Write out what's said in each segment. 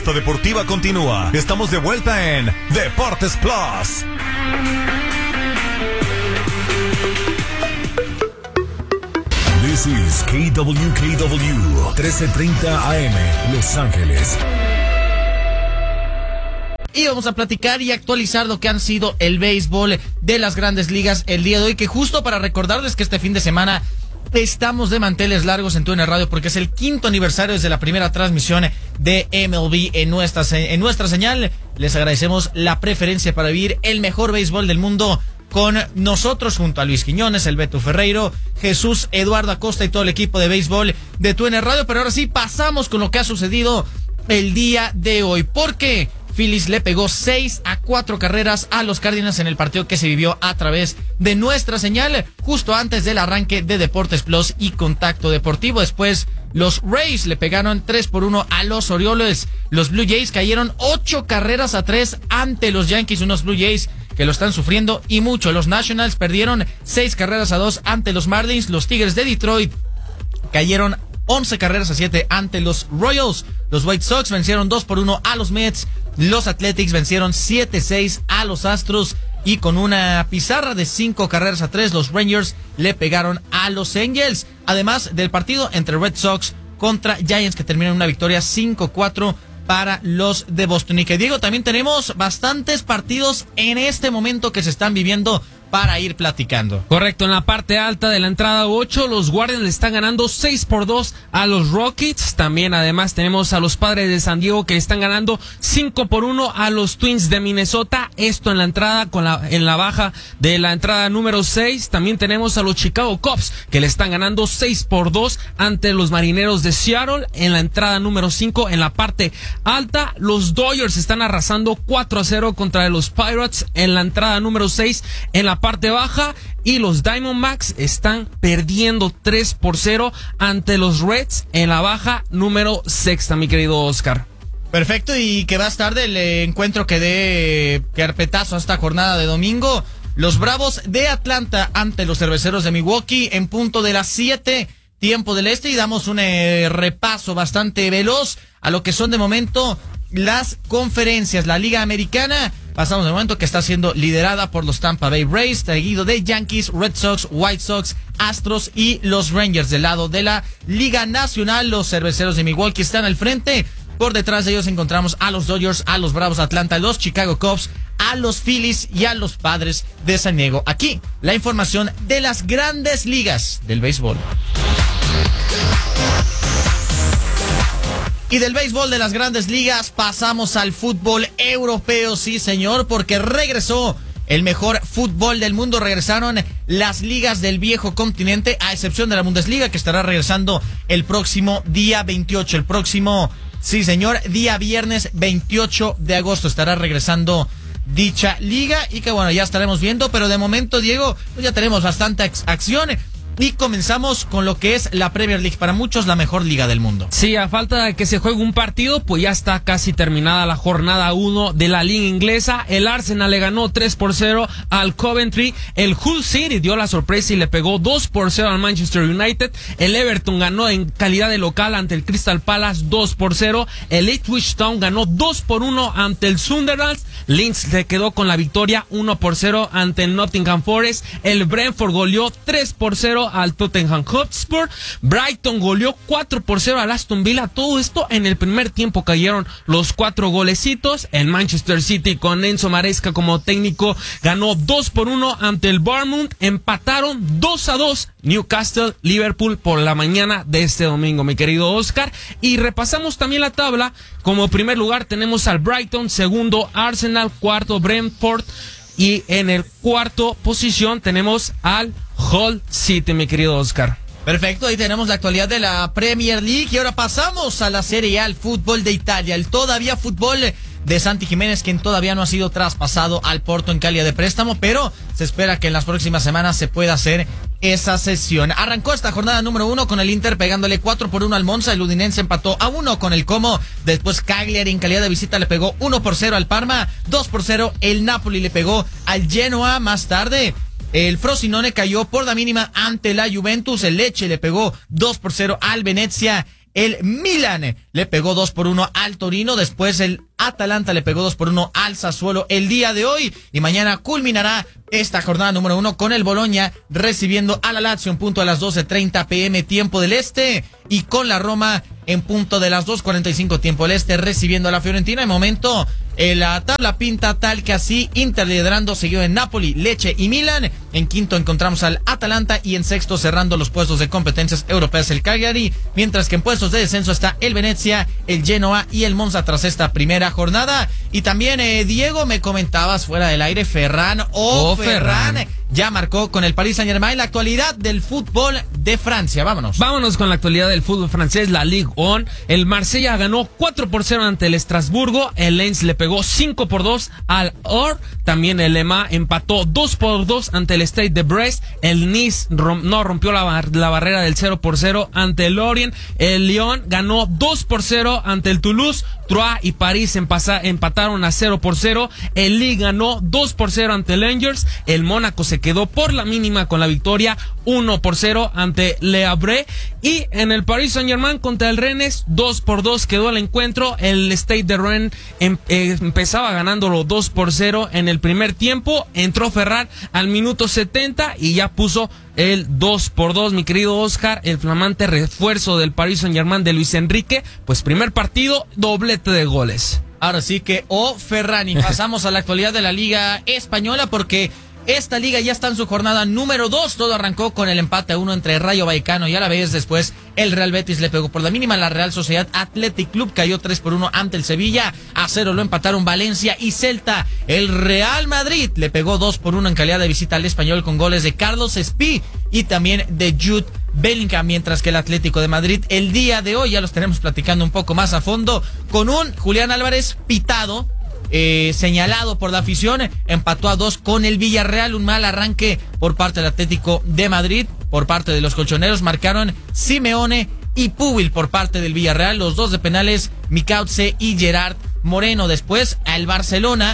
Esta deportiva continúa. Estamos de vuelta en Deportes Plus. This is KWKW 1330 AM, Los Ángeles. Y vamos a platicar y actualizar lo que han sido el béisbol de las Grandes Ligas el día de hoy, que justo para recordarles que este fin de semana estamos de manteles largos en TUDN Radio porque es el 5º aniversario desde la primera transmisión de MLB en nuestra señal. Les agradecemos la preferencia para vivir el mejor béisbol del mundo con nosotros, junto a Luis Quiñones, el Beto Ferreiro, Jesús Eduardo Acosta y todo el equipo de béisbol de TUDN Radio. Pero ahora sí pasamos con lo que ha sucedido el día de hoy, porque Phillies le pegó 6-4 carreras a los Cardinals en el partido que se vivió a través de nuestra señal justo antes del arranque de Deportes Plus y Contacto Deportivo. Después los Rays le pegaron 3-1 a los Orioles. Los Blue Jays cayeron 8-3 ante los Yankees, unos Blue Jays que lo están sufriendo y mucho. Los Nationals perdieron 6-2 ante los Marlins. Los Tigres de Detroit cayeron 11-7 ante los Royals. Los White Sox vencieron 2-1 a los Mets. Los Athletics vencieron 7-6 a los Astros. Y con una pizarra de 5-3, los Rangers le pegaron a los Angels. Además del partido entre Red Sox contra Giants, que terminó en una victoria 5-4 para los de Boston. Y que, Diego, también tenemos bastantes partidos en este momento que se están viviendo para ir platicando. Correcto, en la parte alta de la entrada 8, los Guardians le están ganando 6-2 a los Rockets. También, además, tenemos a los Padres de San Diego que le están ganando 5-1 a los Twins de Minnesota. Esto en la entrada, en la baja de la entrada número 6. También tenemos a los Chicago Cubs que le están ganando 6-2 ante los Marineros de Seattle. En la entrada número 5, en la parte alta, los Dodgers están arrasando 4-0 contra los Pirates. En la entrada número 6, en la parte baja, y los Diamondbacks están perdiendo 3-0 ante los Reds en la baja número 6, mi querido Oscar. Perfecto, y que va a estar del encuentro que dé carpetazo a esta jornada de domingo. Los Bravos de Atlanta ante los Cerveceros de Milwaukee en punto de las 7, tiempo del este, y damos un repaso bastante veloz a lo que son de momento las conferencias. La Liga Americana, pasamos de momento, que está siendo liderada por los Tampa Bay Rays, seguido de Yankees, Red Sox, White Sox, Astros y los Rangers. Del lado de la Liga Nacional, los Cerveceros de Milwaukee están al frente. Por detrás de ellos encontramos a los Dodgers, a los Bravos de Atlanta, a los Chicago Cubs, a los Phillies y a los Padres de San Diego. Aquí la información de las Grandes Ligas del béisbol. Y del béisbol de las Grandes Ligas pasamos al fútbol europeo, sí señor, porque regresó el mejor fútbol del mundo. Regresaron las ligas del viejo continente, a excepción de la Bundesliga, que estará regresando el próximo día 28, el próximo, sí señor, día viernes 28 de agosto estará regresando dicha liga, y que bueno, ya estaremos viendo, pero de momento, Diego, pues ya tenemos bastante acción. Y comenzamos con lo que es la Premier League, para muchos la mejor liga del mundo. Sí, a falta de que se juegue un partido, pues ya está casi terminada la jornada 1 de la liga inglesa. El Arsenal le ganó 3-0 al Coventry. El Hull City dio la sorpresa y le pegó 2-0 al Manchester United. El Everton ganó en calidad de local ante el Crystal Palace 2-0. El Ipswich Town ganó 2-1 ante el Sunderland. Leeds se quedó con la victoria 1-0 ante el Nottingham Forest. El Brentford goleó 3-0 al Tottenham Hotspur. Brighton goleó 4-0 al Aston Villa. Todo esto en el primer tiempo cayeron los 4 golecitos. El Manchester City, con Enzo Maresca como técnico, ganó 2-1 ante el Bournemouth. Empataron 2-2 Newcastle, Liverpool por la mañana de este domingo, mi querido Oscar. Y repasamos también la tabla. Como primer lugar tenemos al Brighton, segundo Arsenal, cuarto Brentford, y en el cuarto posición tenemos al Hull City, mi querido Oscar. Perfecto, ahí tenemos la actualidad de la Premier League, y ahora pasamos a la Serie A, al fútbol de Italia, el todavía fútbol de Santi Jiménez, quien todavía no ha sido traspasado al Porto en calidad de préstamo, pero se espera que en las próximas semanas se pueda hacer esa sesión. Arrancó esta jornada número 1 con el Inter pegándole 4-1 al Monza. El Udinese empató a 1 con el Como. Después Cagliari en calidad de visita le pegó 1-0 al Parma. 2-0 el Napoli le pegó al Genoa. Más tarde el Frosinone cayó por la mínima ante la Juventus. El Lecce le pegó 2-0 al Venezia. El Milan le pegó 2-1 al Torino. Después el Atalanta le pegó 2-1 al Sassuolo el día de hoy. Y mañana culminará esta jornada número 1 con el Bologna recibiendo a la Lazio en punto a las 12:30 p.m. tiempo del este. Y con la Roma en punto de las 2:45 tiempo del este recibiendo a la Fiorentina. En momento la tabla pinta tal que así: Inter liderando, seguido en Napoli, Lecce y Milan. En quinto encontramos al Atalanta y en sexto cerrando los puestos de competencias europeas el Cagliari, mientras que en puestos de descenso está el Venezia, el Genoa y el Monza tras esta primera jornada. Y también Diego, me comentabas fuera del aire, Ferran ya marcó con el Paris Saint-Germain. La actualidad del fútbol de Francia, vámonos con la actualidad del fútbol francés, la Ligue 1. El Marsella ganó 4-0 ante el Estrasburgo, el Lens le pegó 5-2 al Or, también el Le Mans empató 2-2 ante el Stade de Brest, el Nice no rompió la barrera del 0-0 ante el Lorient, el Lyon ganó 2-0 ante el Toulouse, Troyes y París empataron a 0-0, el Lille ganó 2-0 ante el Angers, el Mónaco se quedó por la mínima con la victoria 1-0 ante Le Havre, y en el Paris Saint-Germain contra el Rennes 2-2 quedó el encuentro. El Stade de Rennes empezaba ganándolo 2-0 en el primer tiempo, entró Ferran al minuto 70 y ya puso el 2-2, mi querido Oscar, el flamante refuerzo del Paris Saint-Germain de Luis Enrique, pues primer partido, doblete de goles. Ahora sí que Ferran, y pasamos a la actualidad de la Liga Española, porque esta liga ya está en su jornada número 2. Todo arrancó con el empate a 1 entre Rayo Vallecano y Alavés. Después el Real Betis le pegó por la mínima a la Real Sociedad. Athletic Club cayó 3-1 ante el Sevilla. A 0 lo empataron Valencia y Celta. El Real Madrid le pegó 2-1 en calidad de visita al Español con goles de Carlos Espí y también de Jude Bellingham, mientras que el Atlético de Madrid el día de hoy, ya los tenemos platicando un poco más a fondo, con un Julián Álvarez pitado, señalado por la afición, empató a 2 con el Villarreal. Un mal arranque por parte del Atlético de Madrid. Por parte de los colchoneros marcaron Simeone y Pubil por parte del Villarreal, los dos de penales, Micauce y Gerard Moreno. Después al Barcelona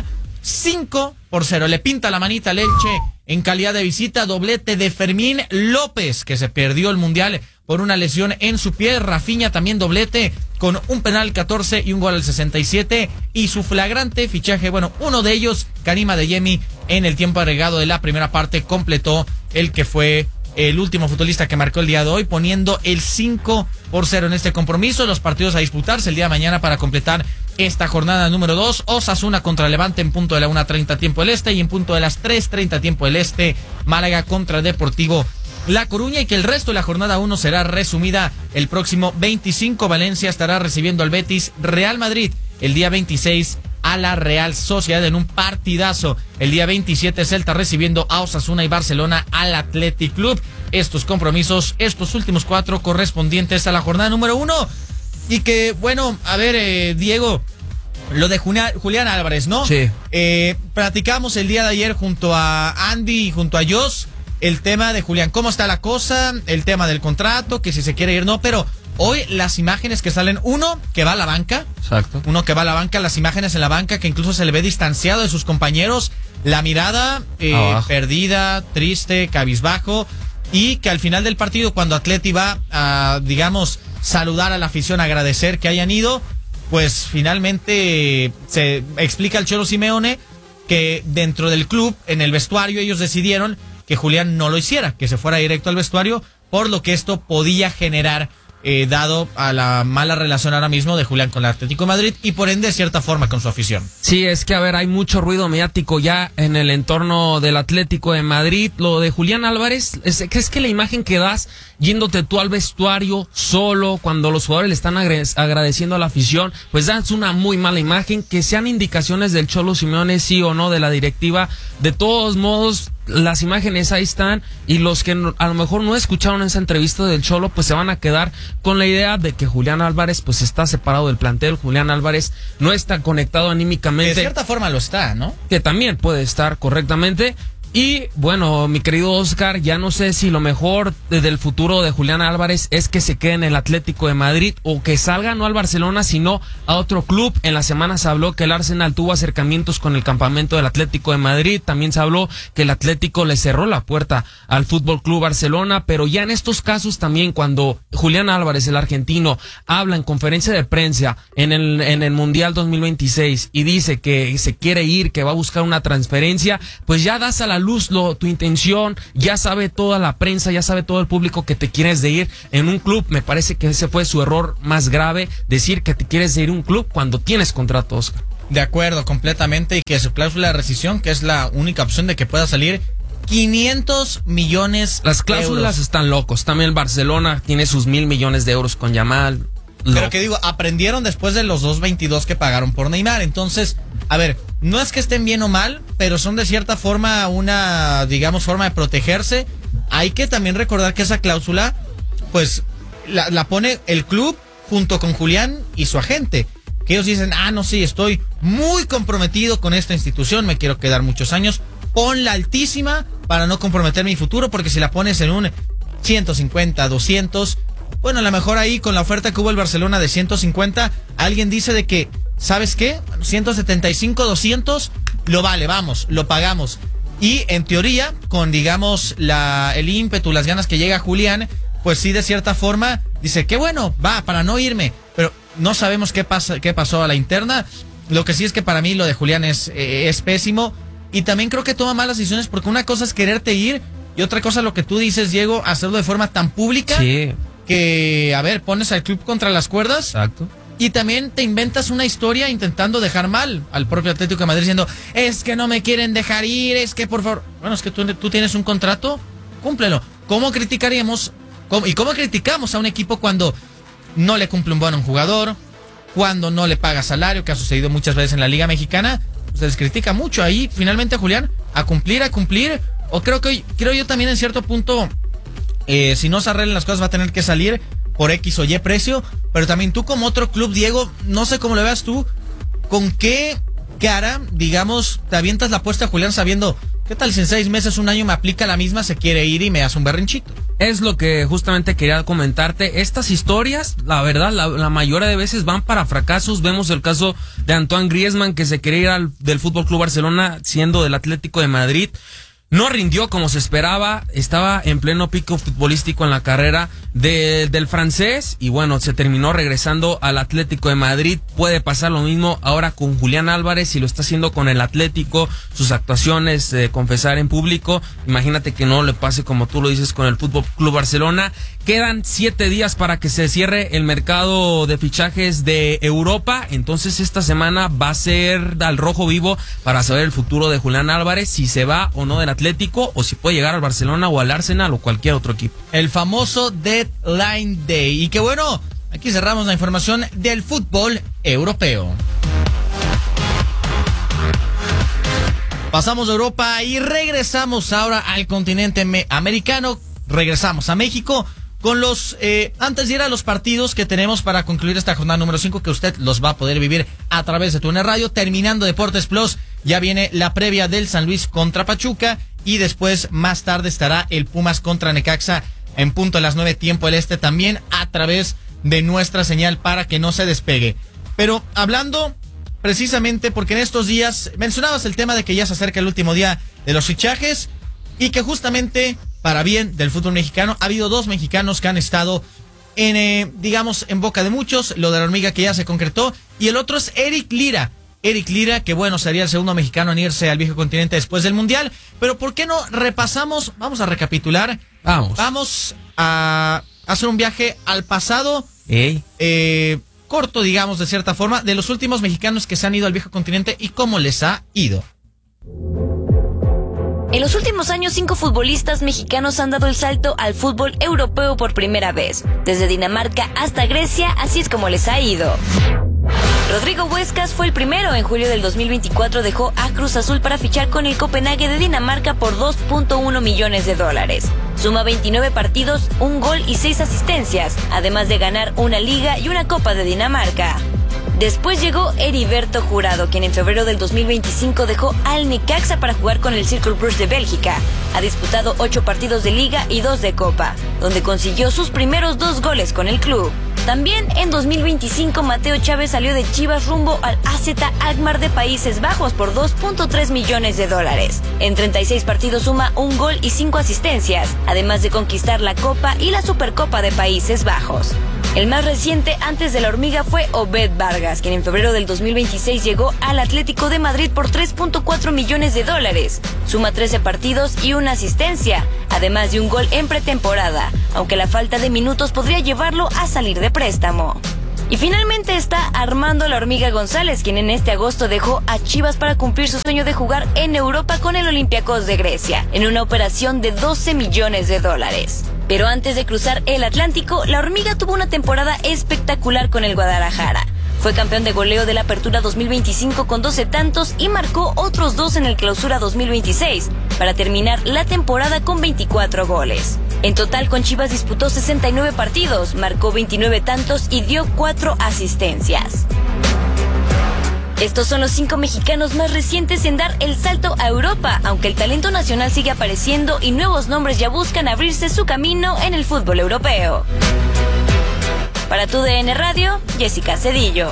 5-0 le pinta la manita al Elche en calidad de visita, doblete de Fermín López, que se perdió el Mundial por una lesión en su pie. Rafinha también doblete con un penal 14 y un gol al 67. Y su flagrante fichaje, uno de ellos, Karim Adeyemi, en el tiempo agregado de la primera parte completó el que fue el último futbolista que marcó el día de hoy, poniendo el 5-0 en este compromiso. Los partidos a disputarse el día de mañana para completar esta jornada número 2. Osasuna contra Levante en punto de la 1:30 tiempo del este, y en punto de las 3:30 tiempo del este, Málaga contra Deportivo La Coruña, y que el resto de la jornada 1 será resumida el próximo 25. Valencia estará recibiendo al Betis. Real Madrid el día 26 a la Real Sociedad en un partidazo. El día 27 Celta recibiendo a Osasuna y Barcelona al Athletic Club. Estos compromisos, estos últimos 4 correspondientes a la jornada número 1. Y que, Diego, lo de Julián Álvarez, ¿no? Sí. Platicamos el día de ayer junto a Andy y junto a Jos el tema de Julián, cómo está la cosa, el tema del contrato, que si se quiere ir, no, pero hoy las imágenes que salen, uno que va a la banca, exacto, las imágenes en la banca, que incluso se le ve distanciado de sus compañeros, la mirada perdida, triste, cabizbajo, y que al final del partido, cuando Atleti va a, saludar a la afición, agradecer que hayan ido, pues finalmente se explica el Cholo Simeone que dentro del club, en el vestuario, ellos decidieron que Julián no lo hiciera, que se fuera directo al vestuario, por lo que esto podía generar, dado a la mala relación ahora mismo de Julián con el Atlético de Madrid y por ende de cierta forma con su afición. Sí, es que hay mucho ruido mediático ya en el entorno del Atlético de Madrid. Lo de Julián Álvarez, es que la imagen que das yéndote tú al vestuario solo, cuando los jugadores le están agradeciendo a la afición, pues das una muy mala imagen. Que sean indicaciones del Cholo Simeone, sí o no, de la directiva, de todos modos las imágenes ahí están, y los que a lo mejor no escucharon esa entrevista del Cholo, pues se van a quedar con la idea de que Julián Álvarez pues está separado del plantel. Julián Álvarez no está conectado anímicamente. De cierta forma lo está, ¿no? Que también puede estar correctamente. Y bueno, mi querido Oscar, ya no sé si lo mejor del futuro de Julián Álvarez es que se quede en el Atlético de Madrid o que salga no al Barcelona sino a otro club. En la semana se habló que el Arsenal tuvo acercamientos con el campamento del Atlético de Madrid. También se habló que el Atlético le cerró la puerta al Fútbol Club Barcelona, pero ya en estos casos también, cuando Julián Álvarez, el argentino, habla en conferencia de prensa en el Mundial 2026 y dice que se quiere ir, que va a buscar una transferencia, pues ya das a la luz tu intención, ya sabe toda la prensa, ya sabe todo el público que te quieres de ir en un club. Me parece que ese fue su error más grave, decir que te quieres de ir a un club cuando tienes contrato, Oscar. De acuerdo, completamente, y que su cláusula de rescisión, que es la única opción de que pueda salir, 500 millones Las cláusulas euros. Están locos. También el Barcelona tiene sus 1.000 millones de euros con Yamal. Pero que digo, aprendieron después de los 2.22 que pagaron por Neymar. Entonces, a ver, no es que estén bien o mal, pero son de cierta forma una, digamos, forma de protegerse. Hay que también recordar que esa cláusula, pues, la pone el club junto con Julián y su agente. Que ellos dicen, no, sí, estoy muy comprometido con esta institución, me quiero quedar muchos años. Ponla altísima para no comprometer mi futuro, porque si la pones en un 150, 200... Bueno, a lo mejor ahí con la oferta que hubo el Barcelona de 150, alguien dice de que, ¿sabes qué? 175, 200, lo vale, vamos, lo pagamos. Y en teoría, con digamos el ímpetu, las ganas que llega Julián, pues sí, de cierta forma, dice, qué bueno, va, para no irme. Pero no sabemos qué pasó a la interna. Lo que sí es que para mí lo de Julián es pésimo. Y también creo que toma malas decisiones, porque una cosa es quererte ir y otra cosa lo que tú dices, Diego, hacerlo de forma tan pública. Sí. Que, a ver, pones al club contra las cuerdas. Exacto. Y también te inventas una historia intentando dejar mal al propio Atlético de Madrid, diciendo, es que no me quieren dejar ir, es que por favor. Bueno, es que tú tienes un contrato, cúmplelo. ¿Cómo criticaríamos y cómo criticamos a un equipo cuando no le cumple un bono a un jugador, cuando no le paga salario, que ha sucedido muchas veces en la Liga Mexicana? Pues se les critica mucho. Ahí, finalmente, Julián, a cumplir. O creo yo también en cierto punto, si no se arreglan las cosas, va a tener que salir por X o Y precio. Pero también tú, como otro club, Diego, no sé cómo lo veas tú, ¿con qué cara, digamos, te avientas la apuesta a Julián sabiendo, qué tal si en 6 meses, un año me aplica la misma, se quiere ir y me hace un berrinchito? Es lo que justamente quería comentarte. Estas historias, la verdad, la mayoría de veces van para fracasos. Vemos el caso de Antoine Griezmann, que se quería ir del Fútbol Club Barcelona siendo del Atlético de Madrid. No rindió como se esperaba, estaba en pleno pico futbolístico en la carrera del francés y bueno, se terminó regresando al Atlético de Madrid. Puede pasar lo mismo ahora con Julián Álvarez, si lo está haciendo con el Atlético, sus actuaciones, confesar en público. Imagínate que no le pase como tú lo dices con el Fútbol Club Barcelona. Quedan 7 días para que se cierre el mercado de fichajes de Europa, entonces esta semana va a ser al rojo vivo para saber el futuro de Julián Álvarez, si se va o no del Atlético o si puede llegar al Barcelona o al Arsenal o cualquier otro equipo. El famoso Deadline Day. Y que bueno, aquí cerramos la información del fútbol europeo. Pasamos de Europa y regresamos ahora al continente americano. Regresamos a México con antes de ir a los partidos que tenemos para concluir esta jornada número 5, que usted los va a poder vivir a través de TUDN Radio. Terminando Deportes Plus, ya viene la previa del San Luis contra Pachuca y después más tarde estará el Pumas contra Necaxa en punto de las 9 tiempo del este, también a través de nuestra señal, para que no se despegue. Pero hablando precisamente, porque en estos días mencionabas el tema de que ya se acerca el último día de los fichajes y que justamente para bien del fútbol mexicano ha habido 2 mexicanos que han estado digamos, en boca de muchos. Lo de la hormiga, que ya se concretó, y el otro es Eric Lira, que bueno, sería el segundo mexicano en irse al viejo continente después del Mundial. Pero ¿por qué no repasamos? Vamos a recapitular. Vamos a hacer un viaje al pasado. Corto, digamos, de cierta forma, de los últimos mexicanos que se han ido al viejo continente y cómo les ha ido. En los últimos años, 5 futbolistas mexicanos han dado el salto al fútbol europeo por primera vez. Desde Dinamarca hasta Grecia, así es como les ha ido. Rodrigo Huescas fue el primero. En julio del 2024 dejó a Cruz Azul para fichar con el Copenhague de Dinamarca por $2.1 millones. Suma 29 partidos, 1 gol y 6 asistencias, además de ganar una liga y una copa de Dinamarca. Después llegó Heriberto Jurado, quien en febrero del 2025 dejó al Necaxa para jugar con el Cercle Bruges de Bélgica. Ha disputado 8 partidos de Liga y 2 de Copa, donde consiguió sus primeros 2 goles con el club. También en 2025 Mateo Chávez salió de Chivas rumbo al AZ Alkmaar de Países Bajos por $2.3 millones. En 36 partidos suma 1 gol y 5 asistencias, además de conquistar la Copa y la Supercopa de Países Bajos. El más reciente antes de la Hormiga fue Obed Vargas, quien en febrero del 2026 llegó al Atlético de Madrid por $3.4 millones. Suma 13 partidos y 1 asistencia, además de 1 gol en pretemporada, aunque la falta de minutos podría llevarlo a salir de préstamo. Y finalmente está Armando La Hormiga González, quien en este agosto dejó a Chivas para cumplir su sueño de jugar en Europa con el Olympiacos de Grecia, en una operación de $12 millones. Pero antes de cruzar el Atlántico, La Hormiga tuvo una temporada espectacular con el Guadalajara. Fue campeón de goleo de la Apertura 2025 con 12 tantos y marcó otros 2 en el Clausura 2026, para terminar la temporada con 24 goles. En total, con Chivas disputó 69 partidos, marcó 29 tantos y dio 4 asistencias. Estos son los 5 mexicanos más recientes en dar el salto a Europa, aunque el talento nacional sigue apareciendo y nuevos nombres ya buscan abrirse su camino en el fútbol europeo. Para TUDN Radio, Jessica Cedillo.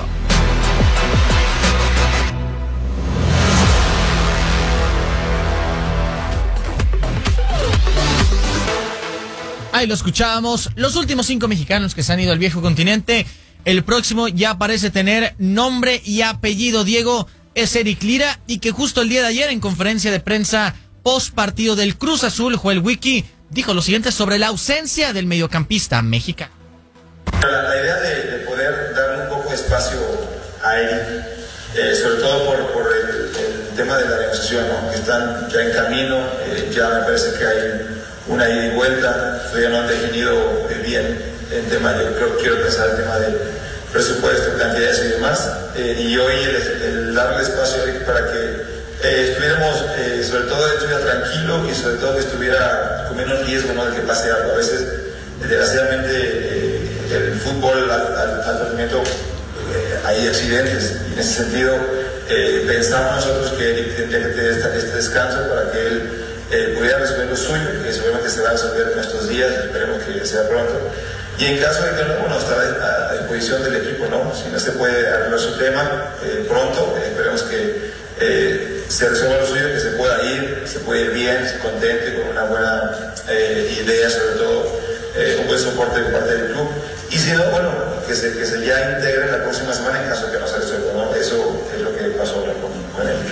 Ahí lo escuchábamos, los últimos 5 mexicanos que se han ido al viejo continente. El próximo ya parece tener nombre y apellido. Diego, es Eric Lira, y que justo el día de ayer en conferencia de prensa post partido del Cruz Azul, Joel Wiki dijo lo siguiente sobre la ausencia del mediocampista mexicano. La idea de poder darle un poco de espacio a Eric, sobre todo por el tema de la negociación, ¿no? Que están ya en camino, ya me parece que hay una ida y vuelta, todavía no han definido bien el tema, yo quiero pensar el tema del presupuesto, cantidades y demás, y hoy el darle espacio a Eric para que estuviéramos, sobre todo estuviera tranquilo y sobre todo que estuviera con menos riesgo, ¿no?, de que pase algo. A veces, desgraciadamente, el fútbol al rendimiento hay accidentes, y en ese sentido pensamos nosotros que Eric tendría que tener este descanso para que él pudiera resolver lo suyo, que seguramente se va a resolver en estos días, esperemos que sea pronto. Y en caso de que no, bueno, estará a disposición del equipo, ¿no? Si no se puede arreglar su tema pronto, esperemos que se resuelva lo suyo, que se pueda ir bien, contente, con una buena idea, sobre todo un buen soporte de parte del club. Y si no, bueno, que se ya integre la próxima semana en caso de que no se resuelva, ¿no? Eso es lo que pasó ahora con él.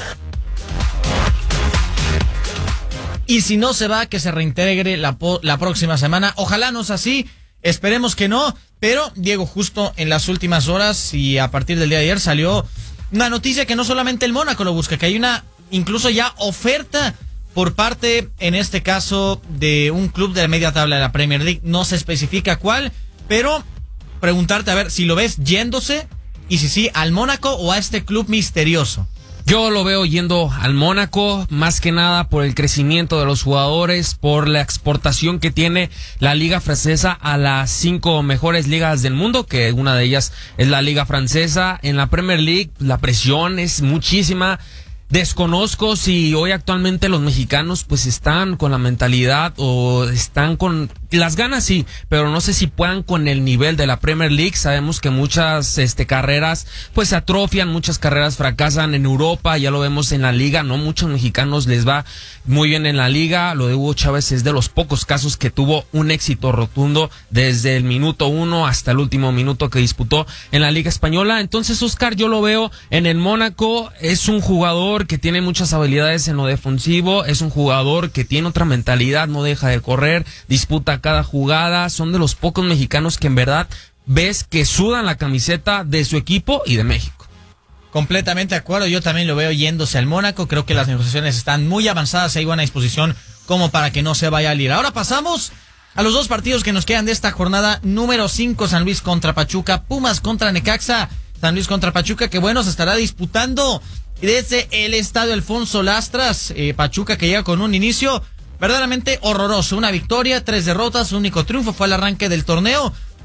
Y si no se va, que se reintegre la próxima semana. Ojalá no sea así, esperemos que no. Pero, Diego, justo en las últimas horas y a partir del día de ayer salió una noticia que no solamente el Mónaco lo busca, que hay una incluso ya oferta por parte, en este caso, de un club de la media tabla de la Premier League. No se especifica cuál, pero preguntarte a ver si lo ves yéndose, y si sí, al Mónaco o a este club misterioso. Yo lo veo yendo al Mónaco, más que nada por el crecimiento de los jugadores, por la exportación que tiene la liga francesa a las 5 mejores ligas del mundo, que una de ellas es la liga francesa. En la Premier League la presión es muchísima. Desconozco si hoy actualmente los mexicanos pues están con la mentalidad o están con las ganas, sí, pero no sé si puedan con el nivel de la Premier League. Sabemos que muchas carreras pues se atrofian, muchas carreras fracasan en Europa, ya lo vemos en la liga, no muchos mexicanos les va muy bien en la liga. Lo de Hugo Chávez es de los pocos casos que tuvo un éxito rotundo desde el minuto 1 hasta el último minuto que disputó en la Liga Española. Entonces, Oscar, yo lo veo en el Mónaco. Es un jugador que tiene muchas habilidades en lo defensivo, es un jugador que tiene otra mentalidad, no deja de correr, disputa cada jugada. Son de los pocos mexicanos que en verdad ves que sudan la camiseta de su equipo y de México. Completamente de acuerdo, yo también lo veo yéndose al Mónaco. Creo que las negociaciones están muy avanzadas, hay buena disposición como para que no se vaya a Lira. Ahora pasamos a los 2 partidos que nos quedan de esta jornada número 5, San Luis contra Pachuca, Pumas contra Necaxa. San Luis contra Pachuca, que bueno, se estará disputando desde el estadio Alfonso Lastras. Pachuca que llega con un inicio verdaderamente horroroso, una victoria, 3 derrotas, su único triunfo fue al arranque del torneo.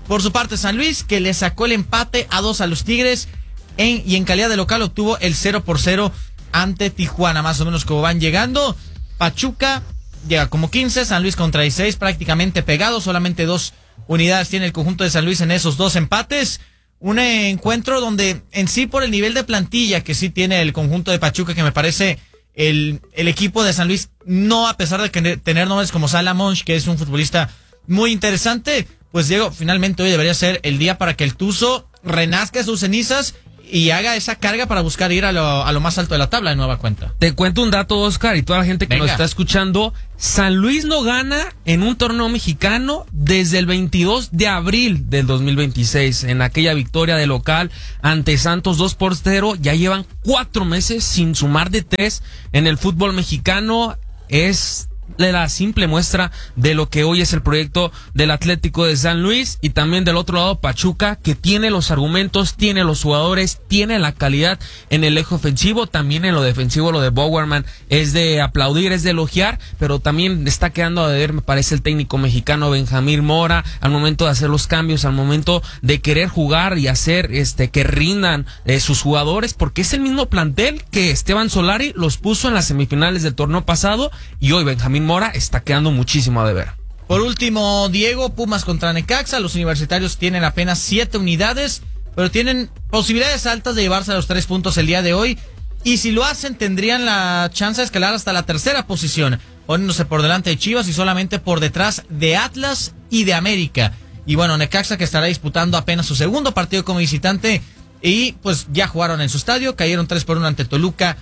Por su parte, San Luis, que le sacó el empate a 2 a los Tigres y en calidad de local obtuvo el 0-0 ante Tijuana, más o menos como van llegando. Pachuca llega como 15, San Luis contra 16, prácticamente pegado, solamente 2 unidades tiene el conjunto de San Luis en esos 2 empates. Un encuentro donde en sí por el nivel de plantilla que sí tiene el conjunto de Pachuca, que me parece el equipo de San Luis, no a pesar de tener nombres como Salah Monch, que es un futbolista muy interesante, pues Diego, finalmente hoy debería ser el día para que el Tuzo renazca de sus cenizas y haga esa carga para buscar ir a lo más alto de la tabla de nueva cuenta. Te cuento un dato, Oscar, y toda la gente que nos está escuchando. San Luis no gana en un torneo mexicano desde el 22 de abril del 2026. En aquella victoria de local ante Santos 2-0. Ya llevan 4 meses sin sumar de 3 en el fútbol mexicano. Es la simple muestra de lo que hoy es el proyecto del Atlético de San Luis. Y también del otro lado Pachuca, que tiene los argumentos, tiene los jugadores, tiene la calidad en el eje ofensivo, también en lo defensivo. Lo de Bowerman es de aplaudir, es de elogiar, pero también está quedando a ver, me parece, el técnico mexicano Benjamín Mora al momento de hacer los cambios, al momento de querer jugar y hacer que rindan sus jugadores, porque es el mismo plantel que Esteban Solari los puso en las semifinales del torneo pasado, y hoy Benjamín Mora está quedando muchísimo a deber. Por último, Diego, Pumas contra Necaxa. Los universitarios tienen apenas 7 unidades, pero tienen posibilidades altas de llevarse a los 3 puntos el día de hoy. Y si lo hacen, tendrían la chance de escalar hasta la 3ª posición, poniéndose por delante de Chivas y solamente por detrás de Atlas y de América. Y bueno, Necaxa, que estará disputando apenas su segundo partido como visitante, y pues ya jugaron en su estadio, cayeron 3-1 ante Toluca.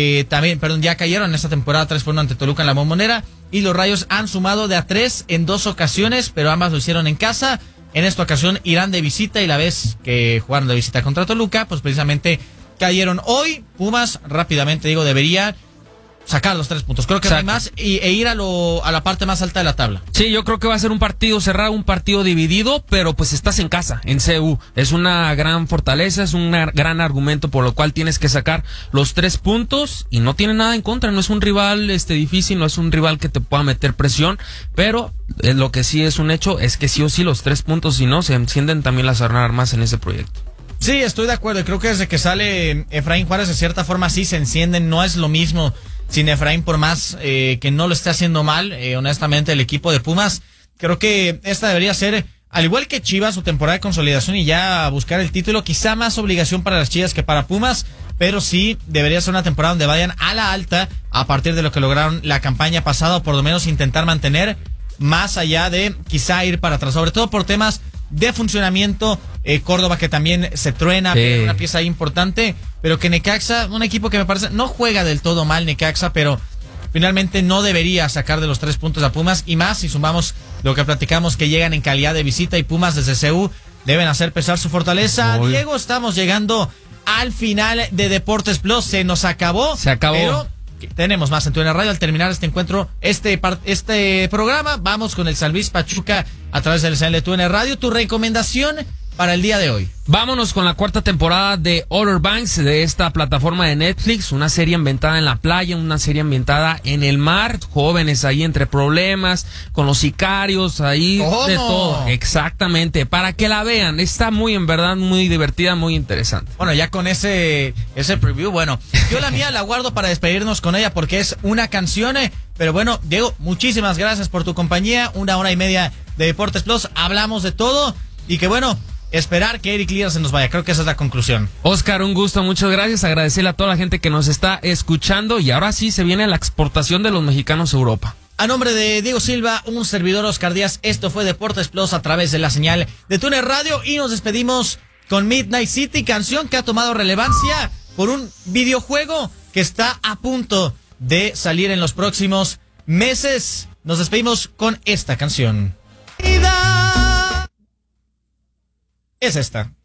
Ya cayeron en esta temporada 3-1 ante Toluca en la Bombonera, y los Rayos han sumado de a 3 en 2 ocasiones, pero ambas lo hicieron en casa. En esta ocasión irán de visita, y la vez que jugaron de visita contra Toluca, pues precisamente cayeron. Hoy Pumas, rápidamente digo, debería sacar los 3 puntos. Creo que no hay más e ir a la parte más alta de la tabla. Sí, yo creo que va a ser un partido cerrado, un partido dividido, pero pues estás en casa, en CU. Es una gran fortaleza, es un gran argumento por lo cual tienes que sacar los 3 puntos, y no tiene nada en contra. No es un rival difícil, no es un rival que te pueda meter presión, pero lo que sí es un hecho es que sí o sí los 3 puntos, si no, se encienden también las armas en ese proyecto. Sí, estoy de acuerdo. Creo que desde que sale Efraín Juárez, de cierta forma sí se encienden. No es lo mismo sin Efraín, por más que no lo esté haciendo mal, honestamente, el equipo de Pumas. Creo que esta debería ser, al igual que Chivas, su temporada de consolidación y ya buscar el título. Quizá más obligación para las Chivas que para Pumas, pero sí debería ser una temporada donde vayan a la alta a partir de lo que lograron la campaña pasada, o por lo menos intentar mantener, más allá de quizá ir para atrás, sobre todo por temas de funcionamiento. Córdoba, que también se truena, pero una pieza ahí importante, pero que Necaxa, un equipo que me parece no juega del todo mal Necaxa, pero finalmente no debería sacar de los 3 puntos a Pumas, y más si sumamos lo que platicamos, que llegan en calidad de visita, y Pumas desde CU deben hacer pesar su fortaleza. Diego, estamos llegando al final de Deportes Plus. Se nos acabó. Se acabó. Pero tenemos más en TUDN Radio. Al terminar este encuentro, este programa, vamos con el San Luis Pachuca a través del canal de TUDN Radio. Tu recomendación para el día de hoy. Vámonos con la 4ª temporada de Outer Banks, de esta plataforma de Netflix, una serie ambientada en la playa, una serie ambientada en el mar, jóvenes ahí entre problemas, con los sicarios, ahí de todo. Exactamente, para que la vean, está muy, en verdad, muy divertida, muy interesante. Bueno, ya con ese preview, bueno, yo la mía la guardo para despedirnos con ella, porque es una canción, pero bueno, Diego, muchísimas gracias por tu compañía, 1 hora y media de Deportes Plus, hablamos de todo, y que bueno, esperar que Eric Lira se nos vaya. Creo que esa es la conclusión. Oscar, un gusto, muchas gracias. Agradecerle a toda la gente que nos está escuchando. Y ahora sí se viene la exportación de los mexicanos a Europa. A nombre de Diego Silva, un servidor, Oscar Díaz, esto fue Deportes Plus a través de la señal de TUDN Radio. Y nos despedimos con Midnight City, canción que ha tomado relevancia por un videojuego que está a punto de salir en los próximos meses. Nos despedimos con esta canción. Es esta.